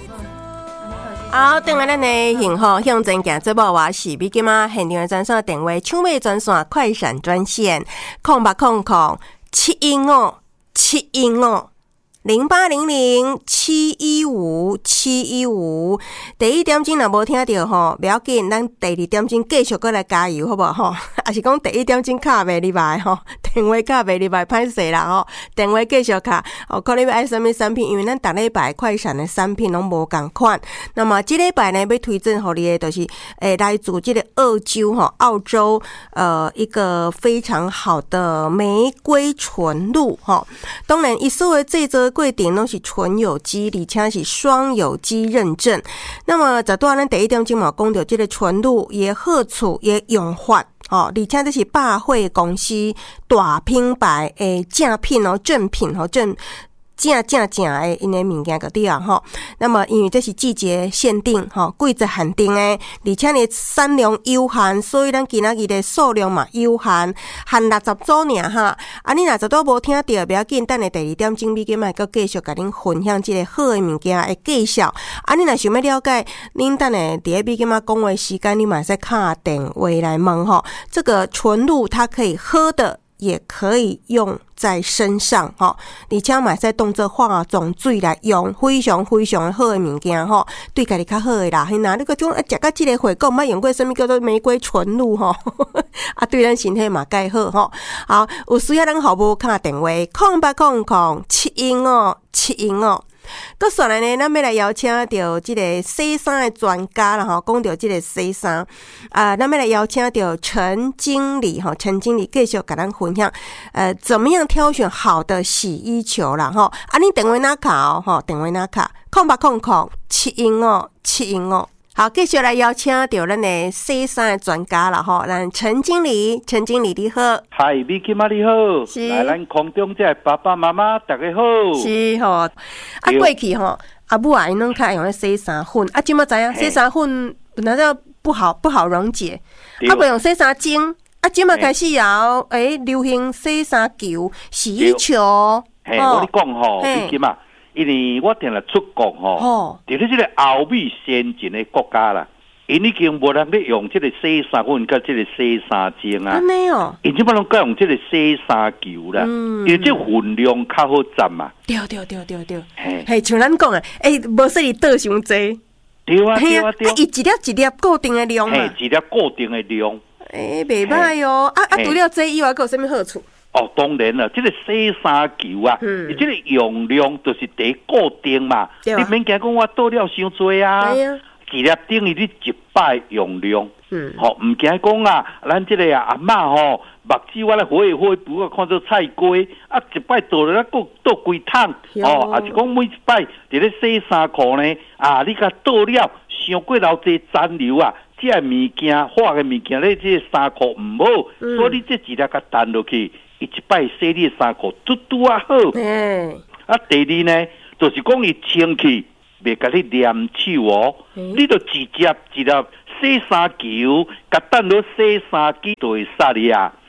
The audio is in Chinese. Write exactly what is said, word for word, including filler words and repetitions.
好，等下咱的幸福向前行节目，我是美金妈，现场的专线电话抢买专线快闪专线空八空空七一五七一五零八零零七一五七一五。第一点钟若无听到吼，不要紧，咱第二点钟继续过来加油，好不好吼？还是讲第一点钟卡袂入来吼，电话卡袂入来，歹势啦吼，电话继续卡哦。看你要爱什么产品，因为咱逐礼拜快闪的产品拢无共款。那么这礼拜呢，要推荐互你的就是诶，来自这个澳洲吼，澳洲呃一个非常好的玫瑰纯露吼。当然，伊所有制作过程拢是纯有机，而且是双有机认证。那么在多咱第一点钟嘛讲到这个纯露也好处也用法哦，而且这是百货公司大品牌的正品哦，正品哦，正。正正正的因的物件个对啊吼，那么因为这是季节限定吼，季节限定的，而且呢产量有限，所以咱今仔日的数量嘛有限，限六十组尔哈。啊，你若实都无听到，不要紧，等下第二点钟美金嘛，佮继续甲恁分享这个好的物件的介绍。啊，你若想要了解，恁等下伫咧美金嘛讲话时间，你嘛使打电话来问吼。这个纯露它可以喝的。也可以用在身上吼，而且嘛使当做化妆水来用，非常非常好的物件吼，对家己较好的啦。嘿呐，你个种食到即个火锅，莫用过什么叫做玫瑰纯露吼，啊，对咱身体嘛介好吼。好，有需要咱服务打电话空八空空七一五七一五。搁算来呢，咱要来邀请到这个洗衫的专家啦吼，讲到这个洗衫啊，咱要来邀请到陈经理吼，陈经理继续跟咱分享，呃，怎么样挑选好的洗衣球啦吼？啊，你电话哪卡哦吼，电话哪卡空八空空七一五七一五。好，继续来邀请到咱的洗衫的专家啦吼，咱陈经理，陈经理你好， 嗨，美金妈你好， 是来咱空中这爸爸妈妈大家好， 是吼，啊过去吼，阿母啊因拢较用咧洗衫粉，啊即马知影洗衫粉本来就不好不好溶解，啊不用洗衫精，啊即马开始要诶流行洗衫球、洗衣球， 嘿，我你讲吼，美金妈。因为我定来出国吼，伫咧即个欧美先进的国家啦，因已经无人咧用即个洗衫粉甲即个洗衫精啊， 安尼哦， 因即摆拢改用即个洗衫球啦，嗯、因为即分量较好占嘛。 对对对对对，嘿，像咱讲诶，诶，无说你倒伤济， 对啊对啊对啊， 伊一粒一粒固定的量嘛， 嘿，一粒固定的量， 诶，袂歹哦，啊啊，除了这以外，还有啥物好处？ 哦，当然啦，这个洗衫球啊，嗯，这个用量就是第固定嘛，你免惊讲我倒了伤多啊，一粒等于你一摆用量，嗯，好，唔惊讲啊，咱这个啊阿嬷吼，目睭我咧火一火不看做菜龟，啊一摆倒了咱倒规桶，哦，啊是讲每一摆伫咧洗衫裤呢，啊你甲倒了伤过老济残留啊。这物件化嘅物件咧，这衫裤唔好，嗯、所以你这一粒甲弹落去，伊一摆洗你的衫裤嘟嘟啊好。嗯、啊，第二呢，就是讲伊清气，袂甲你黏手哦。嗯、你就直接一粒洗衫球，甲弹落洗衫机就会杀你啊。